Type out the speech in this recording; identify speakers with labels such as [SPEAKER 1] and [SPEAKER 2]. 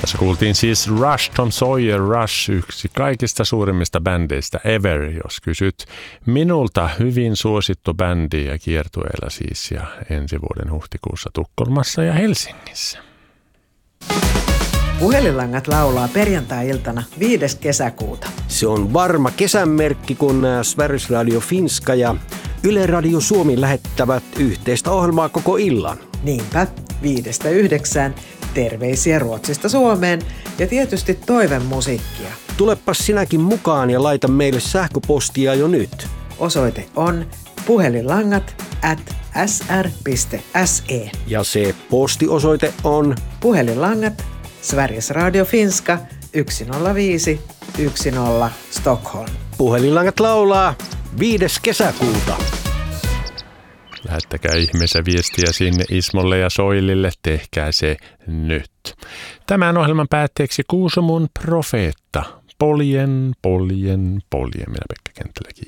[SPEAKER 1] Tässä kuultiin siis Rush, Tom Sawyer, Rush, yksi kaikista suurimmista bändeistä ever, jos kysyt minulta. Hyvin suosittu bändi ja kiertueella siis ja ensi vuoden huhtikuussa Tukholmassa ja Helsingissä.
[SPEAKER 2] Puhelinlangat laulaa perjantai-iltana 5. kesäkuuta.
[SPEAKER 3] Se on varma kesänmerkki, kun Sveriges Radio Finska ja Yle Radio Suomi lähettävät yhteistä ohjelmaa koko illan.
[SPEAKER 2] Niinpä, 5-9. Terveisiä Ruotsista Suomeen ja tietysti toivemusiikkia.
[SPEAKER 3] Tulepas sinäkin mukaan ja laita meille sähköpostia jo nyt.
[SPEAKER 2] Osoite on puhelinlangat@sr.se.
[SPEAKER 3] Ja se postiosoite on
[SPEAKER 2] Puhelinlangat, Sveriges Radio Finska, 105 10 Stockholm.
[SPEAKER 3] Puhelinlangat laulaa 5. kesäkuuta.
[SPEAKER 1] Lähettäkää ihmeessä viestiä sinne Ismolle ja Soilille, tehkää se nyt. Tämän ohjelman päätteeksi Kuusamon profeetta. Poljen. Minä Pekka Kenttilä, kiitos.